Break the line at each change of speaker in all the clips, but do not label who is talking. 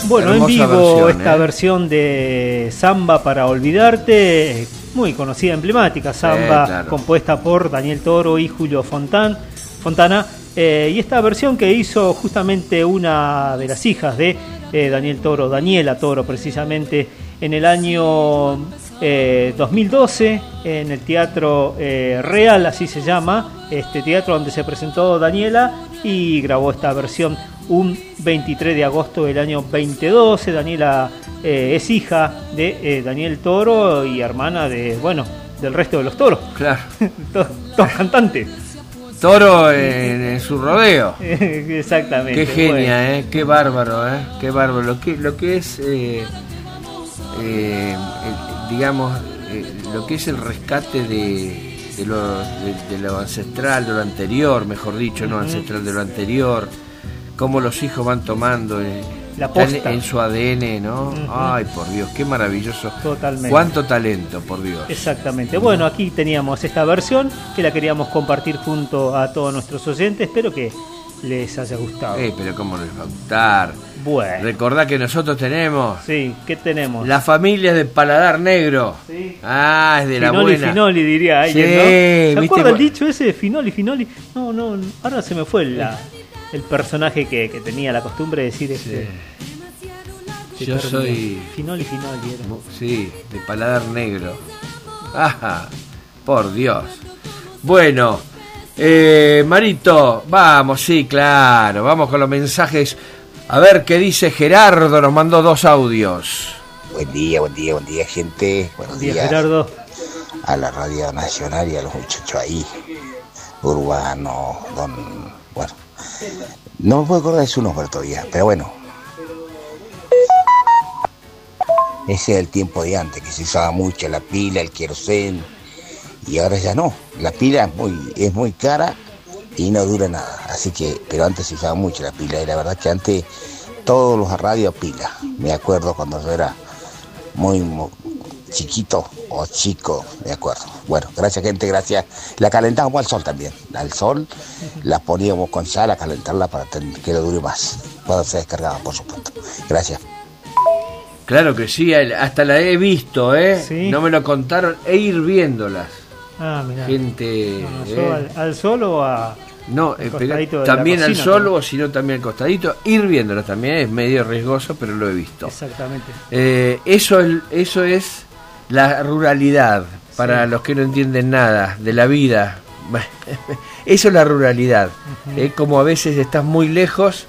Bueno, en
Hermosa
vivo esta versión de Samba para olvidarte, muy conocida, emblemática, Samba,
claro,
compuesta por Daniel Toro y Julio Fontana, y esta versión que hizo justamente una de las hijas de Daniel Toro, Daniela Toro precisamente, en el año 2012 en el Teatro Real, así se llama, este teatro donde se presentó Daniela y grabó esta versión un 23 de agosto del año 2012. Daniela es hija de Daniel Toro y hermana del resto de los toros.
Claro.
todos cantantes.
Toro en su rodeo.
Exactamente.
Qué genia, qué bárbaro, qué bárbaro. Lo que es, digamos, lo que es el rescate de lo ancestral, de lo anterior, mejor dicho, no ancestral, de lo anterior, cómo los hijos van tomando
la posta
en su ADN, ¿no? Ay, por Dios, qué maravilloso.
Totalmente.
Cuánto talento, por Dios.
Exactamente. Bueno, aquí teníamos esta versión que la queríamos compartir junto a todos nuestros oyentes. Espero que les haya gustado.
Pero cómo les va a gustar.
Bueno.
Recordá que nosotros tenemos...
Sí, ¿qué tenemos?
La familia de Paladar Negro.
Sí.
Ah, es de
Finoli,
la buena.
Finoli, diría alguien,
sí,
¿no? ¿Se
¿viste?
acuerda el dicho ese de Finoli? No, ahora se me fue el personaje que tenía la costumbre de decir
Yo soy...
Finoli era.
Sí, de Paladar Negro. Ajá, por Dios. Bueno, Marito, vamos, sí, claro, vamos con los mensajes. A ver qué dice Gerardo, nos mandó 2 audios.
Buen día, gente. Buenos días,
Gerardo.
A la Radio Nacional y a los muchachos ahí. Urbano, bueno, no me puedo acordar de su nombre todavía, pero bueno. Ese es el tiempo de antes, que se usaba mucho la pila, el queroseno, y ahora ya no. La pila es muy cara y no dura nada, así que, pero antes se usaba mucho la pila, y la verdad que antes todos los radios pila. Me acuerdo cuando yo era muy chiquito o chico, me acuerdo. Bueno, gracias gente, gracias. La calentábamos al sol también, al sol la poníamos con sal a calentarla para que le dure más, cuando se descargaba, por supuesto. Gracias.
Claro que sí, hasta la he visto,
¿Sí?
No me lo contaron, hirviéndolas.
Ah, mirá.
Gente...
¿Al sol o a...?
No, también al sol o sino también al costadito, hirviéndolas también, es medio riesgoso, pero lo he visto.
Exactamente.
Eso es la ruralidad, para los que no entienden nada de la vida. Eso es la ruralidad. Como a veces estás muy lejos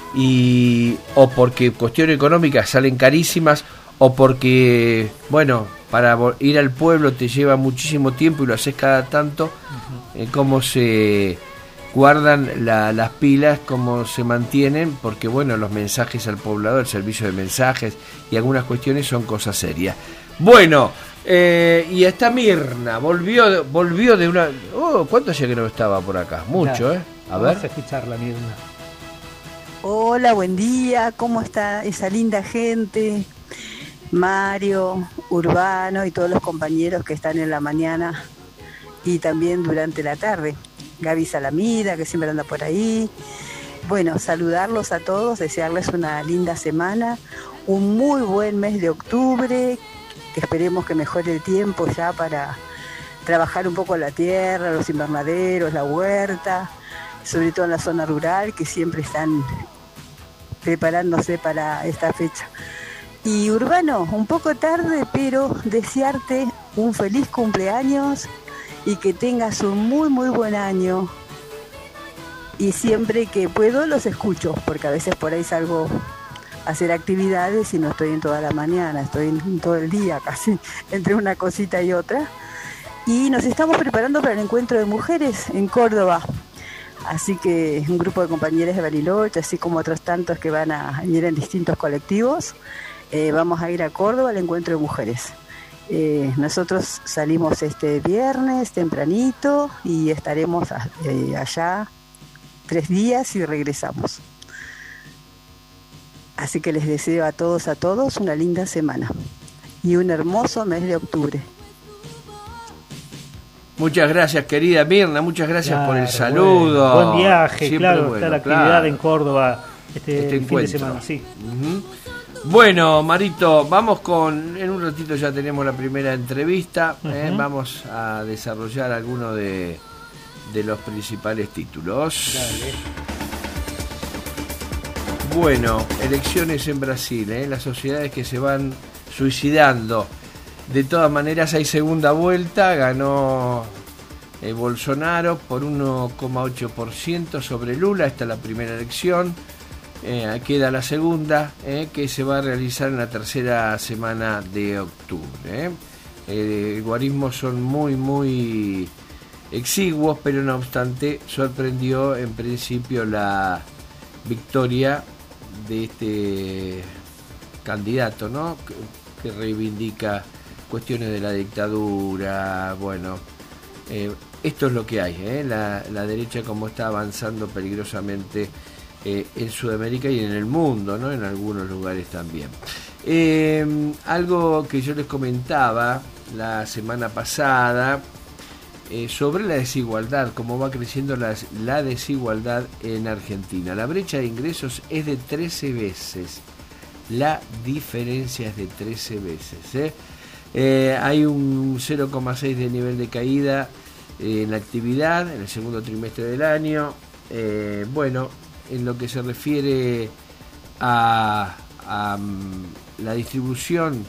o porque cuestiones económicas salen carísimas, o porque, para ir al pueblo te lleva muchísimo tiempo y lo haces cada tanto, cómo se guardan las pilas, cómo se mantienen, porque los mensajes al poblado, el servicio de mensajes y algunas cuestiones son cosas serias. Bueno, y está Mirna, volvió de una... ¿cuánto hacía que no estaba por acá? Mucho, A ver.
Vamos a escucharla, Mirna.
Hola, buen día, ¿cómo está esa linda gente? Mario, Urbano y todos los compañeros que están en la mañana y también durante la tarde. Gaby Salamida, que siempre anda por ahí. Bueno, saludarlos a todos, desearles una linda semana, un muy buen mes de octubre, que esperemos que mejore el tiempo ya para trabajar un poco la tierra, los invernaderos, la huerta, sobre todo en la zona rural, que siempre están preparándose para esta fecha. Y Urbano, un poco tarde, pero desearte un feliz cumpleaños y que tengas un muy muy buen año. Y siempre que puedo los escucho, porque a veces por ahí salgo a hacer actividades y no estoy en toda la mañana, estoy en todo el día casi, entre una cosita y otra. Y nos estamos preparando para el encuentro de mujeres en Córdoba. Así que un grupo de compañeras de Bariloche, así como otros tantos que van a ir en distintos colectivos, vamos a ir a Córdoba al encuentro de mujeres. Nosotros salimos este viernes tempranito y estaremos allá 3 días y regresamos. Así que les deseo a todos una linda semana y un hermoso mes de octubre.
Muchas gracias, querida Mirna, muchas gracias por el saludo.
Buen viaje,
siempre
claro, está la actividad en Córdoba este fin de semana, sí.
Bueno, Marito, vamos en un ratito ya tenemos la primera entrevista, vamos a desarrollar algunos de los principales títulos.
Dale.
Bueno, elecciones en Brasil, las sociedades que se van suicidando. De todas maneras hay segunda vuelta, ganó Bolsonaro por 1,8% sobre Lula, esta es la primera elección. Queda la segunda, que se va a realizar en la tercera semana de octubre. El guarismo son muy exiguos, pero no obstante sorprendió en principio la victoria de este candidato, ¿no? que reivindica cuestiones de la dictadura. Bueno, esto es lo que hay, la derecha como está avanzando peligrosamente en Sudamérica y en el mundo, ¿no? En algunos lugares también. Algo que yo les comentaba la semana pasada sobre la desigualdad, cómo va creciendo la desigualdad en Argentina. La brecha de ingresos es de 13 veces. La diferencia es de 13 veces. Hay un 0,6 de nivel de caída en la actividad en el segundo trimestre del año. Bueno, en lo que se refiere a la distribución